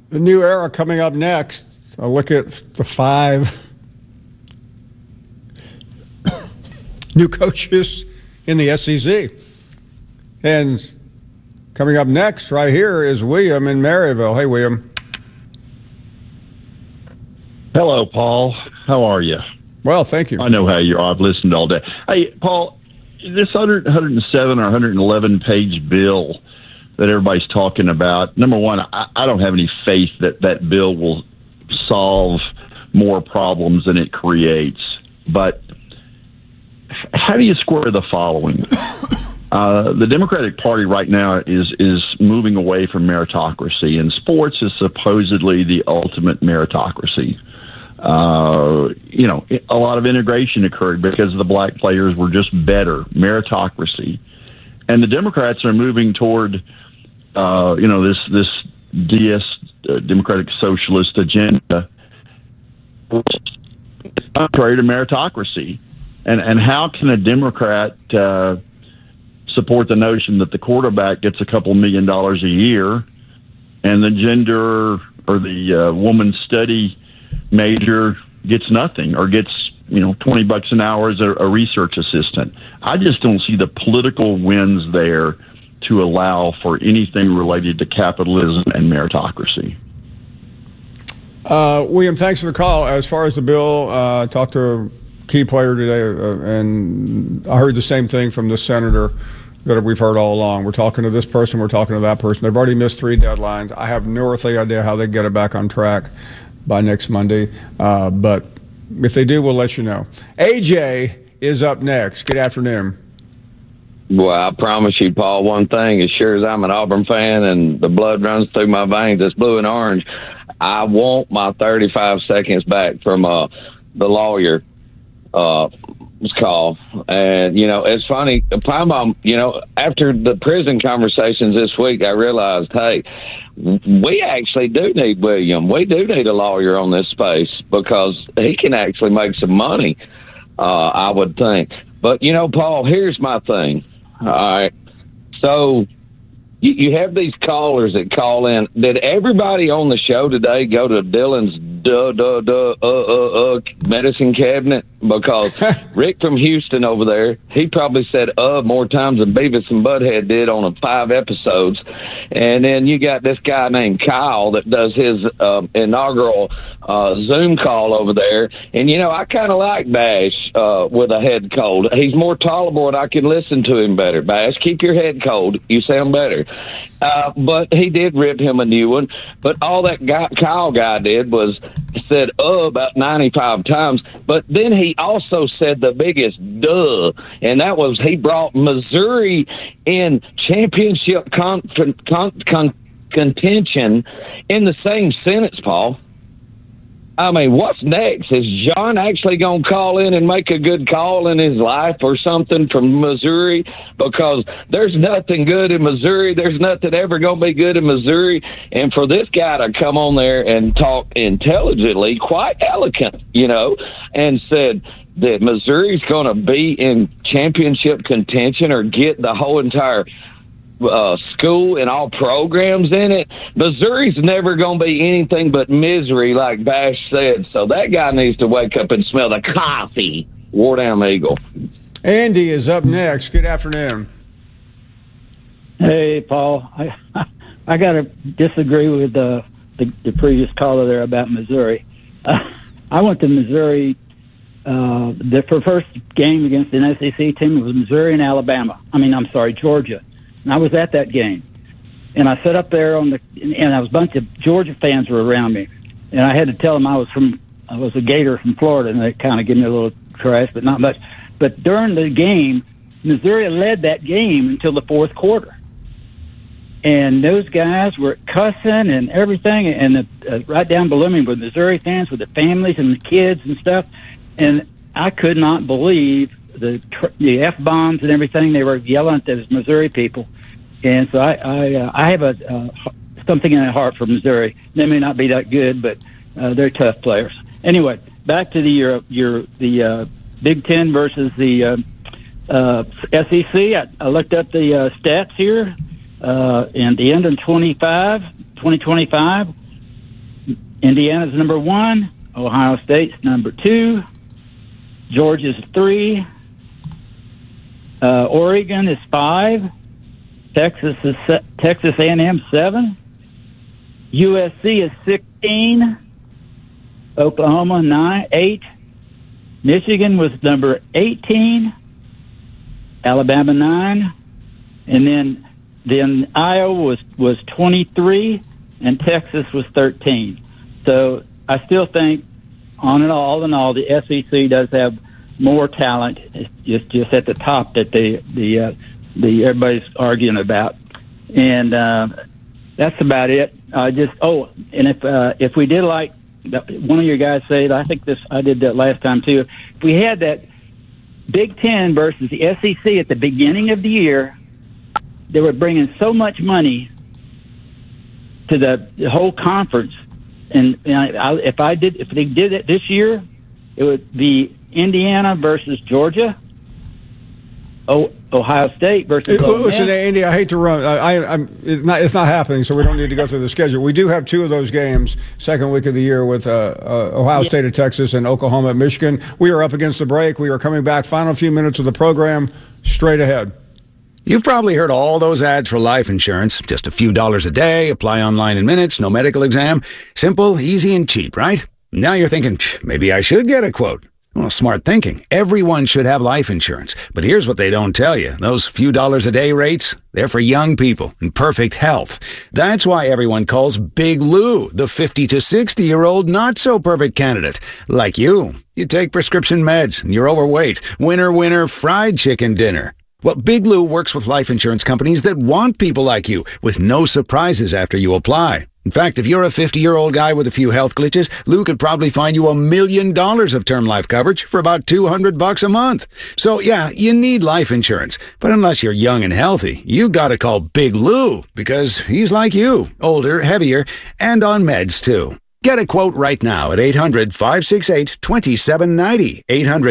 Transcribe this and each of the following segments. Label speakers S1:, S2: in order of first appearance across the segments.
S1: The new era coming up next. I look at the 5 new coaches in the SEC. And coming up next right here is William in Maryville. Hey, William.
S2: Hello, Paul. How are you?
S1: Well, thank you.
S2: I know how you are. I've listened all day. Hey, Paul, this 107 or 111 page bill that everybody's talking about, number one, I don't have any faith that that bill will solve more problems than it creates. But how do you square the following? The Democratic Party right now is moving away from meritocracy, and sports is supposedly the ultimate meritocracy. A lot of integration occurred because the black players were just better, meritocracy. And the Democrats are moving toward, this Democratic Socialist agenda, contrary to meritocracy. And how can a Democrat support the notion that the quarterback gets a couple $1 million a year and the gender or the woman study major gets nothing or gets $20 an hour as a research assistant? I just don't see the political wins there to allow for anything related to capitalism and meritocracy.
S1: William, thanks for the call. As far as the bill, I talked to a key player today, and I heard the same thing from the senator that we've heard all along. We're talking to this person, we're talking to that person. They've already missed 3 deadlines. I have no earthly idea how they get it back on track by next Monday. But if they do, we'll let you know. AJ is up next. Good afternoon.
S3: Well, I promise you, Paul, one thing, as sure as I'm an Auburn fan and the blood runs through my veins, it's blue and orange, I want my 35 seconds back from the lawyer call. And, it's funny, after the prison conversations this week, I realized, hey, we actually do need William. We do need a lawyer on this space because he can actually make some money, I would think. But, Paul, here's my thing. All right. So you have these callers that call in. Did everybody on the show today go to Dylan's medicine cabinet? Because Rick from Houston over there, he probably said more times than Beavis and Butthead did on 5 episodes. And then you got this guy named Kyle that does his inaugural Zoom call over there. And, I kind of like Bash with a head cold. He's more tolerable and I can listen to him better. Bash, keep your head cold. You sound better. But he did rip him a new one. But all that Kyle guy did was said about 95 times. But then he also said the biggest duh, and that was he brought Missouri in championship contention in the same sentence, Paul. I mean, what's next? Is John actually going to call in and make a good call in his life or something from Missouri? Because there's nothing good in Missouri. There's nothing ever going to be good in Missouri. And for this guy to come on there and talk intelligently, quite elegant, and said that Missouri's going to be in championship contention or get the whole entire school and all programs in it. Missouri's never going to be anything but misery, like Bash said. So that guy needs to wake up and smell the coffee. War Down Eagle.
S1: Andy is up next. Good afternoon.
S4: Hey, Paul. I got to disagree with the previous caller there about Missouri. I went to Missouri. The first game against an SEC team was Missouri and Georgia. And I was at that game, and I sat up there and a bunch of Georgia fans were around me, and I had to tell them I was a Gator from Florida, and they kind of gave me a little trash, but not much. But during the game, Missouri led that game until the fourth quarter, and those guys were cussing and everything, and right down below me were Missouri fans with the families and the kids and stuff, and I could not believe the F-bombs and everything they were yelling at those Missouri people. And so I have something in my heart for Missouri. They may not be that good, but they're tough players. Anyway, back to the Big Ten versus the SEC. I looked up the stats here. And the end of 2025, Indiana's number 1. Ohio State's number 2. Georgia's 3. Oregon is 5. Texas A&M 7. USC is 16. Oklahoma 8. Michigan was number 18. Alabama 9. And then Iowa was 23, and Texas was 13. So I still think, all in all, the SEC does have more talent. It's just at the top that the everybody's arguing about, and that's about it. And if we did, like one of your guys said, I did that last time too. If we had that Big Ten versus the SEC at the beginning of the year, they were bringing so much money to the whole conference. And if they did it this year, it would be Indiana versus Georgia, Ohio State versus Ole Miss.
S1: Listen, Andy, I hate to run. It's not happening, so we don't need to go through the schedule. We do have 2 of those games, second week of the year, with Ohio State at Texas and Oklahoma at Michigan. We are up against the break. We are coming back. Final few minutes of the program. Straight ahead.
S5: You've probably heard all those ads for life insurance. Just a few dollars a day, apply online in minutes, no medical exam. Simple, easy, and cheap, right? Now you're thinking, maybe I should get a quote. Well, smart thinking. Everyone should have life insurance. But here's what they don't tell you. Those few dollars a day rates, they're for young people in perfect health. That's why everyone calls Big Lou the 50 to 60-year-old not-so-perfect candidate. Like you. You take prescription meds, and you're overweight. Winner, winner, fried chicken dinner. Well, Big Lou works with life insurance companies that want people like you, with no surprises after you apply. In fact, if you're a 50-year-old guy with a few health glitches, Lou could probably find you $1 million of term life coverage for about $200 a month. So, yeah, you need life insurance. But unless you're young and healthy, you gotta call Big Lou, because he's like you, older, heavier, and on meds, too. Get a quote right now at 800-568-2790,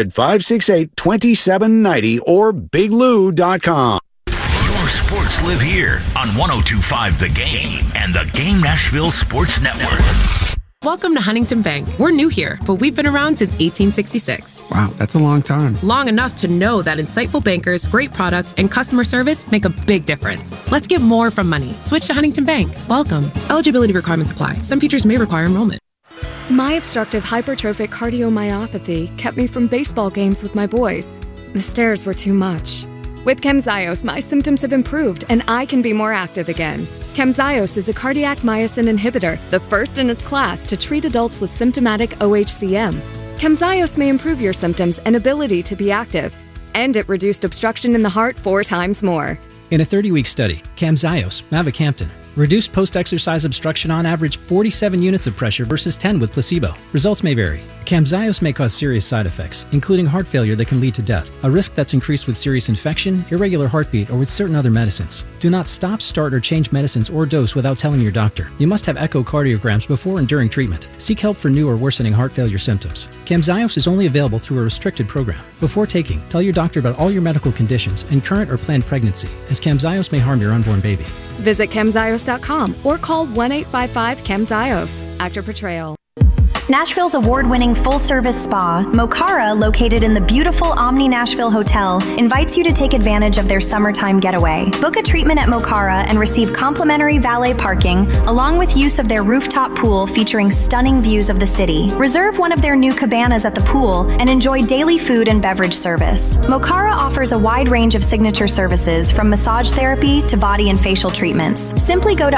S5: 800-568-2790, or biglou.com.
S6: Your sports live here on 102.5 The Game and the Game Nashville Sports Network.
S7: Welcome to Huntington Bank. We're new here, but we've been around since 1866.
S8: Wow, that's a long time.
S7: Long enough to know that insightful bankers, great products, and customer service make a big difference. Let's get more from money. Switch to Huntington Bank. Welcome. Eligibility requirements apply. Some features may require enrollment.
S9: My obstructive hypertrophic cardiomyopathy kept me from baseball games with my boys. The stairs were too much. With Camzyos, my symptoms have improved and I can be more active again. Camzyos is a cardiac myosin inhibitor, the first in its class to treat adults with symptomatic OHCM. Camzyos may improve your symptoms and ability to be active, and it reduced obstruction in the heart 4 times more.
S10: In a 30-week study, Camzyos, mavacamten, reduced post-exercise obstruction on average 47 units of pressure versus 10 with placebo. Results may vary. Camzyos may cause serious side effects, including heart failure that can lead to death, a risk that's increased with serious infection, irregular heartbeat, or with certain other medicines. Do not stop, start, or change medicines or dose without telling your doctor. You must have echocardiograms before and during treatment. Seek help for new or worsening heart failure symptoms. Camzyos is only available through a restricted program. Before taking, tell your doctor about all your medical conditions and current or planned pregnancy, as Camzyos may harm your unborn baby.
S9: Visit Camzyos.com or call 1-855-CAMZYOS. Actor Portrayal.
S11: Nashville's award-winning full-service spa, Mocara, located in the beautiful Omni Nashville Hotel, invites you to take advantage of their summertime getaway. Book a treatment at Mocara and receive complimentary valet parking, along with use of their rooftop pool featuring stunning views of the city. Reserve one of their new cabanas at the pool and enjoy daily food and beverage service. Mocara offers a wide range of signature services, from massage therapy to body and facial treatments. Simply go to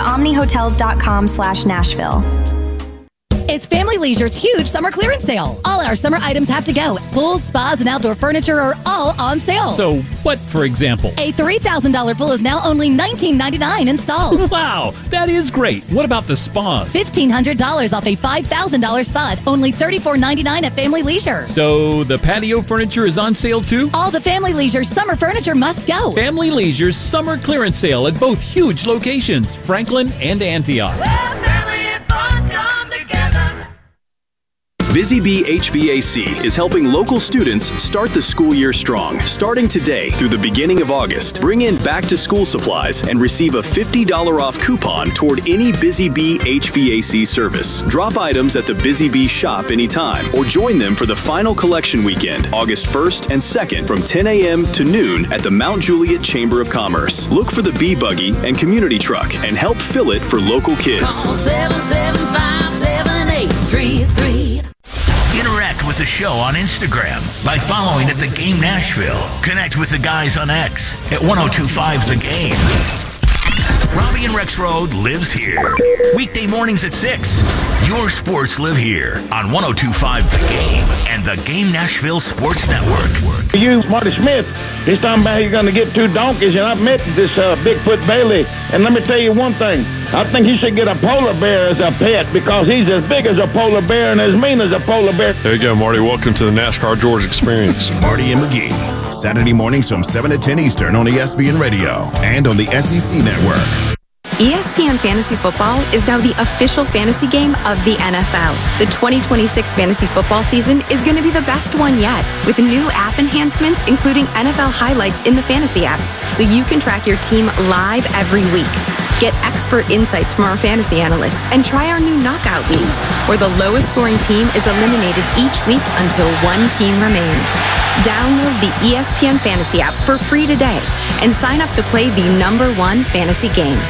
S11: omnihotels.com/Nashville.
S12: It's Family Leisure's huge summer clearance sale. All our summer items have to go. Pools, spas, and outdoor furniture are all on sale.
S13: So what, for example?
S12: A $3,000 pool is now only $19.99 installed.
S13: Wow, that is great. What about the spas?
S12: $1,500 off a $5,000 spa, only $34.99 at Family Leisure.
S13: So the patio furniture is on sale too?
S12: All the Family Leisure summer furniture must go.
S13: Family Leisure's summer clearance sale at both huge locations, Franklin and Antioch.
S8: Busy Bee HVAC is helping local students start the school year strong. Starting today through the beginning of August, bring in back-to-school supplies and receive a $50 off coupon toward any Busy Bee HVAC service. Drop items at the Busy Bee shop anytime or join them for the final collection weekend, August 1st and 2nd from 10 a.m. to noon at the Mount Juliet Chamber of Commerce. Look for the Bee Buggy and community truck and help fill it for local kids.
S14: Call 775-7833.
S6: Interact with the show on Instagram by following at The Game Nashville. Connect with the guys on X at 1025 The Game. Robbie and Rex Road lives here. Weekday mornings at 6. Your sports live here on 1025 The Game and the Game Nashville Sports Network.
S15: You, Marty Smith, he's talking about you're going to get 2 donkeys, and I've met this Bigfoot Bailey. And let me tell you one thing. I think he should get a polar bear as a pet because he's as big as a polar bear and as mean as a polar bear.
S16: There you go, Marty. Welcome to the NASCAR George experience.
S17: Marty and McGee, Saturday mornings from 7 to 10 Eastern on ESPN Radio and on the SEC Network.
S18: ESPN Fantasy Football is now the official fantasy game of the NFL. The 2026 fantasy football season is going to be the best one yet, with new app enhancements including NFL highlights in the fantasy app, so you can track your team live every week. Get expert insights from our fantasy analysts and try our new knockout leagues, where the lowest scoring team is eliminated each week until one team remains. Download the ESPN Fantasy app for free today and sign up to play the #1 fantasy game.